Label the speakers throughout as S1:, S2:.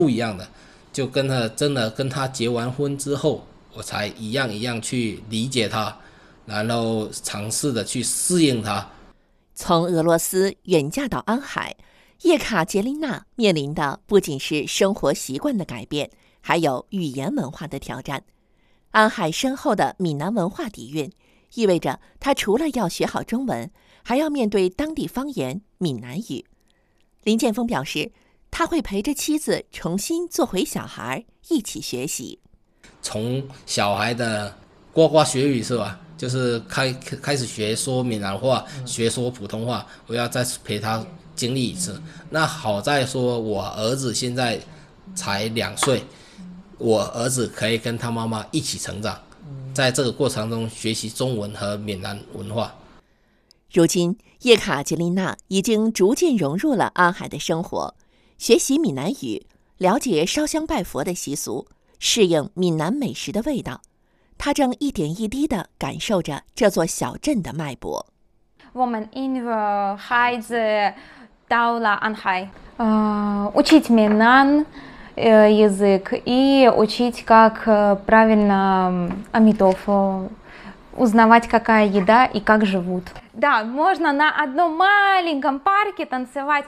S1: 不一样的，就跟他真的跟他结完婚之后，我才一样一样去理解他，然后尝试的去适应他。
S2: 从俄罗斯远嫁到安海，叶卡捷琳娜面临的不仅是生活习惯的改变，还有语言文化的挑战。安海深厚的闽南文化底蕴，意味着她除了要学好中文，还要面对当地方言闽南语。林建峰表示，他会陪着妻子重新做回小孩，一起学习。
S1: 从小孩的呱呱学语是吧？就是开始学说闽南话，学说普通话，我要再陪他经历一次。那好在说我儿子现在才2岁，我儿子可以跟他妈妈一起成长，在这个过程中学习中文和闽南文化。
S2: 如今，叶卡捷琳娜已经逐渐融入了安海的生活，学习闽南语，了解烧香拜佛的习俗，适应闽南美食的味道。她正一点一滴地感受着这座小镇的脉搏。
S3: 我们因为孩子到了安海，учить闽南язык и учить, как правильно Амитов, узнавать, какая еда и как живут. Да, можно на одном маленьком парке танцевать.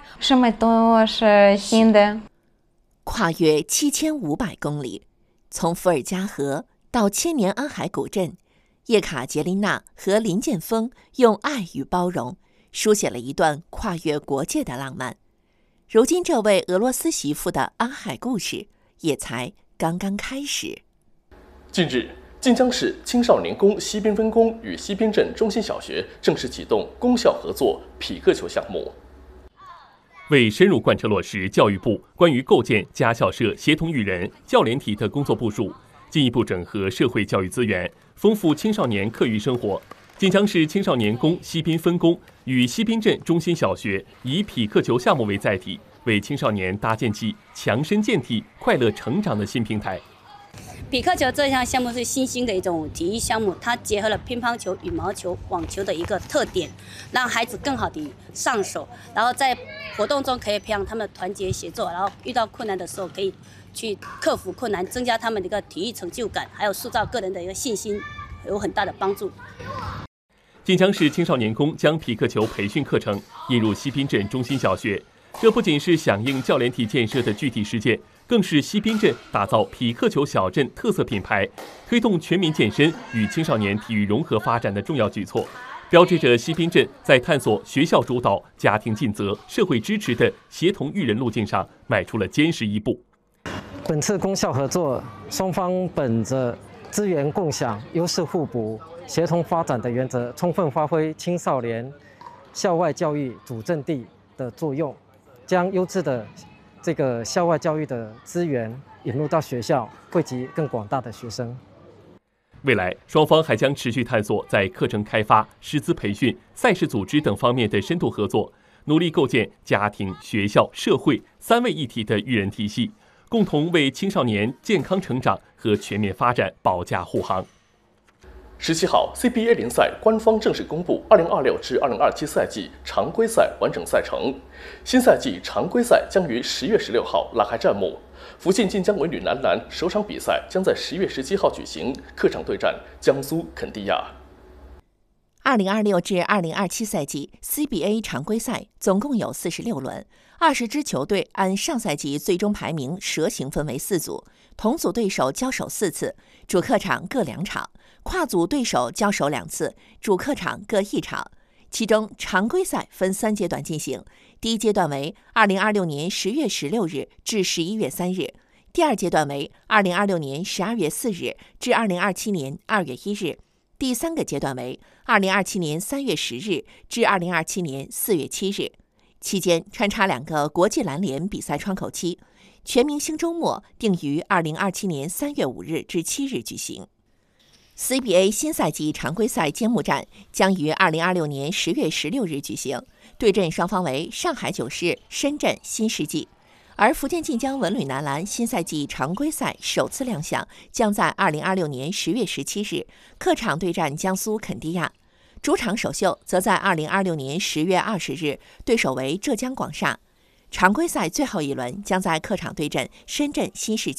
S3: Шеметош, Синде.
S2: 跨越7500公里，从伏尔加河到千年安海古镇，叶卡捷琳娜和林建峰用爱与包容，书写了一段跨越国界的浪漫。如今，这位俄罗斯媳妇的安海故事也才刚刚开始。
S4: 近日，晋江市青少年宫西边分宫与西边镇中心小学正式启动公校合作匹克球项目。
S5: 为深入贯彻落实教育部关于构建家校社协同育人教联体的工作部署，进一步整合社会教育资源，丰富青少年课余生活，晋江市青少年宫西滨分宫与西滨镇中心小学以匹克球项目为载体，为青少年搭建起强身健体、快乐成长的新平台。
S6: 匹克球这项项目是新兴的一种体育项目，它结合了乒乓球、羽毛球、网球的一个特点，让孩子更好地上手，然后在活动中可以培养他们的团结协作，然后遇到困难的时候可以去克服困难，增加他们的一个体育成就感，还有塑造个人的一个信心，有很大的帮助。
S5: 晋江市青少年宫将匹克球培训课程引入西滨镇中心小学，这不仅是响应教联体建设的具体实践，更是西滨镇打造匹克球小镇特色品牌、推动全民健身与青少年体育融合发展的重要举措，标志着西滨镇在探索学校主导、家庭尽责、社会支持的协同育人路径上迈出了坚实一步。
S7: 本次公校合作，双方本着资源共享、优势互补、协同发展的原则，充分发挥青少年校外教育主阵地的作用，将优质的这个校外教育的资源引入到学校，惠及更广大的学生。
S5: 未来，双方还将持续探索在课程开发、师资培训、赛事组织等方面的深度合作，努力构建家庭、学校、社会三位一体的育人体系，共同为青少年健康成长和全面发展保驾护航。
S4: 17号 CBA 联赛官方正式公布2026至2027赛季常规赛完整赛程，新赛季常规赛将于10月16号拉开战幕。福建晋江文旅男篮首场比赛将在10月17号举行，客场对战江苏肯蒂亚。
S2: 2026至2027赛季 CBA 常规赛总共有46轮，20支球队按上赛季最终排名蛇形分为4组，同组对手交手4次，主客场各2场，跨组对手交手2次，主客场各1场。其中常规赛分3阶段进行，第一阶段为2026年10月16日至11月3日，第二阶段为2026年12月4日至2027年2月1日，第3个阶段为2027年3月10日至2027年4月7日。期间穿插2个国际篮联比赛窗口期，全明星周末定于2027年3月5日至7日举行。CBA 新赛季常规赛揭幕战将于2026年10月16日举行，对阵双方为上海九世、深圳新世纪。而福建晋江文旅男篮新赛季常规赛首次亮相将在2026年10月17日客场对战江苏肯蒂亚，主场首秀则在2026年10月20日，对手为浙江广厦。 常规赛最后一轮将在客场对阵深圳新世界。